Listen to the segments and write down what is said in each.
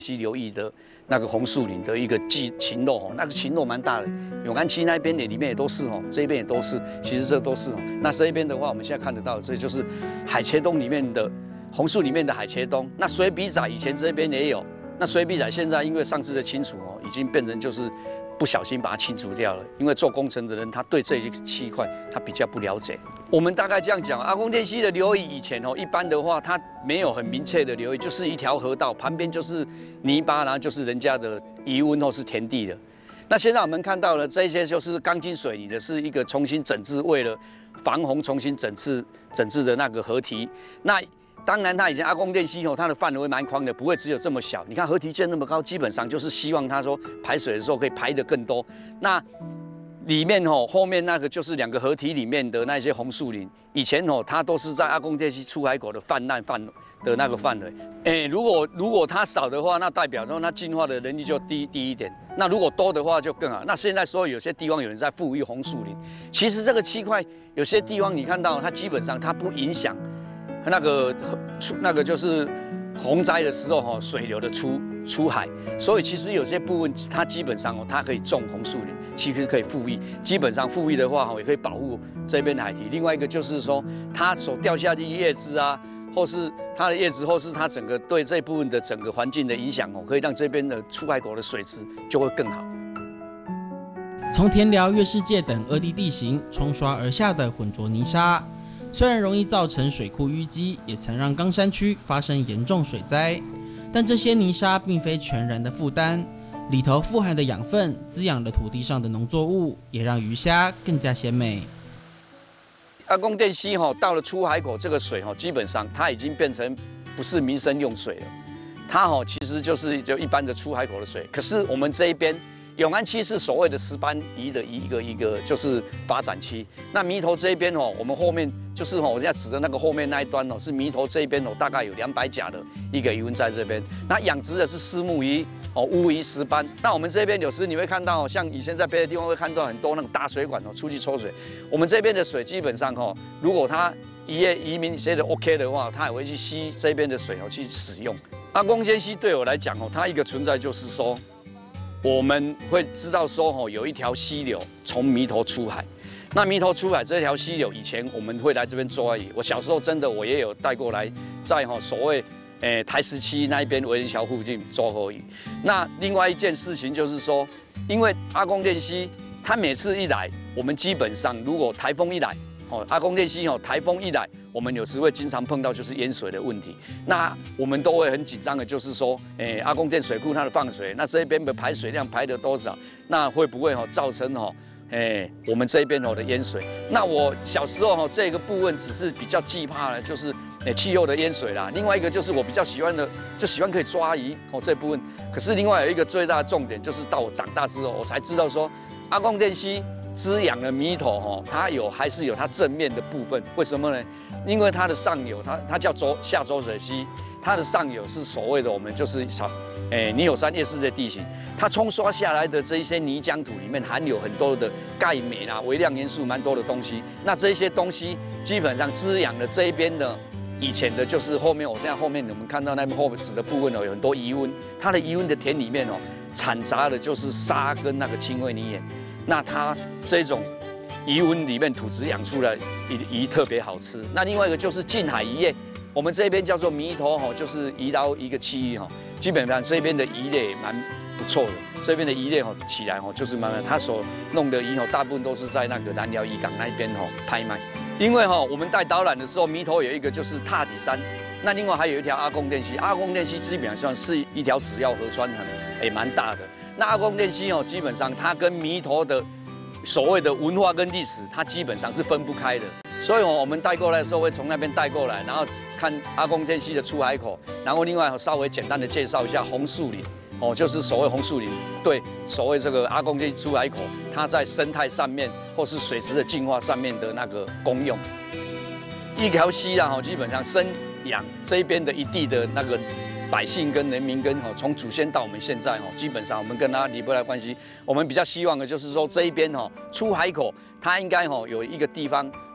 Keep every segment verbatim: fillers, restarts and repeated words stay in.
溪流域的那个红树林的一个基禽肉哦，那个禽肉蛮大的。永安区那边也里面也都是哦，这边也都是，其实这都是哦。那这一边的话，我们现在看得到，这就是海茄冬里面的红树里面的海茄冬。那水笔仔以前这边也有，那水笔仔现在因为上次的清除哦，已经变成就是。 不小心把它清除掉了，因为做工程的人他对这一区块他比较不了解。我们大概这样讲，阿公店溪的流域以前哦，一般的话它没有很明确的流域，就是一条河道，旁边就是泥巴，然后就是人家的渔温或是田地的。那现在我们看到了这些就是钢筋水泥的，是一个重新整治，为了防洪重新整治整治的那个河堤。那 当然，它以前阿公店溪哦，它的范围蛮宽的，不会只有这么小。你看河堤建那么高，基本上就是希望它说排水的时候可以排得更多。那里面哦，后面那个就是两个河堤里面的那些红树林，以前哦，它都是在阿公店溪出海口的泛滥范的那个范围。诶，如果如果它少的话，那代表说它进化的能力就低低一点。那如果多的话就更好。那现在说有些地方有人在富裕红树林，其实这个区块有些地方你看到它基本上它不影响。 那个出那个就是洪灾的时候哈，水流的出出海，所以其实有些部分它基本上哦，它可以种红树林，其实可以复育。基本上复育的话哈，也可以保护这边的海堤。另外一个就是说，它所掉下去的叶子啊，或是它的叶子，或是它整个对这部分的整个环境的影响哦，可以让这边的出海口的水质就会更好。 从田寮、月世界等恶地地形冲刷而下的浑浊泥沙。 虽然容易造成水库淤积，也曾让冈山区发生严重水灾，但这些泥沙并非全然的负担，里头富含的养分滋养了土地上的农作物，也让鱼虾更加鲜美。 阿公店溪哈，到了出海口这个水哈，基本上它已经变成不是民生用水了，它哈其实就是就一般的出海口的水。可是我们这一边。 永安区是所谓的石斑鱼的一个一个就是发展区。那弥头这一边哦，我们后面就是哦，我现在指的那个后面那一端哦，是弥头这一边哦，大概有两百甲的一个渔温在这边。那养殖的是虱目鱼哦，乌鱼、石斑。那我们这边有时你会看到，像以前在别的地方会看到很多那种大水管哦，出去抽水。我们这边的水基本上哦，如果它渔业渔民写的 OK 的话，它也会去吸这边的水哦去使用。阿公间溪对我来讲哦，它一个存在就是说。 我们会知道说，吼，有一条溪流从弥头出海。那弥头出海这条溪流，以前我们会来这边抓鱼。我小时候真的我也有带过来，在吼所谓，诶台十七那一边维仁桥附近抓过鱼。那另外一件事情就是说，因为阿公店溪，它每次一来，我们基本上如果台风一来，哦，阿公店溪哦，台风一来。 我们有时会经常碰到就是淹水的问题，那我们都会很紧张的，就是说，诶、欸，阿公店水库它的放水，那这边的排水量排了多少？那会不会哈、喔、造成哈、喔，诶、欸，我们这边哦、喔、的淹水？那我小时候哈、喔、这个部分只是比较惧怕的，就是诶、欸、气候的淹水啦。另外一个就是我比较喜欢的，就喜欢可以抓鱼哦、喔、这部分。可是另外有一个最大的重点，就是到我长大之后，我才知道说，阿公店溪。 滋养了弥头哈，它有还是有它正面的部分，为什么呢？因为它的上游，它它叫浊下浊水溪，它的上游是所谓的我们就是草，诶泥有山夜市的地形，它冲刷下来的这一些泥浆土里面含有很多的钙镁啦、微量元素蛮多的东西，那这些东西基本上滋养了这一边的。 以前的就是后面，我现在后面我们看到那边后指的部分哦，有很多渔温，它的渔温的田里面哦，产杂的就是沙跟那个青灰泥岩，那它这种渔温里面土质养出来鱼鱼特别好吃。那另外一个就是近海渔业，我们这边叫做弥头哈，就是移到一个区域哈，基本上这边的渔业蛮不错的，这边的渔业哈起来哈就是慢慢，它所弄的鱼哈大部分都是在那个南寮渔港那边哈拍卖。 因为哈，我们带导览的时候，弥头有一个就是踏底山，那另外还有一条阿公店溪。阿公店溪基本上是一条只要河川，很也蛮大的。那阿公店溪哦，基本上它跟弥头的所谓的文化跟历史，它基本上是分不开的。所以哦，我们带过来的时候会从那边带过来，然后看阿公店溪的出海口，然后另外稍微简单的介绍一下红树林。 哦，就是所谓红树林对所谓这个阿公溪出海口，它在生态上面或是水质的净化上面的那个功用。一条溪啊，哈，基本上生养这一边的一地的那个百姓跟人民跟哈，从祖先到我们现在哈，基本上我们跟他离不开关系。我们比较希望的就是说这一边哈，出海口它应该哈有一个地方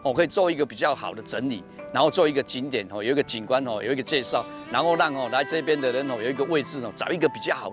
哦，可以做一个比较好的整理，然后做一个景点哦，有一个景观哦，有一个介绍，然后让哦来这边的人哦有一个位置哦，找一个比较好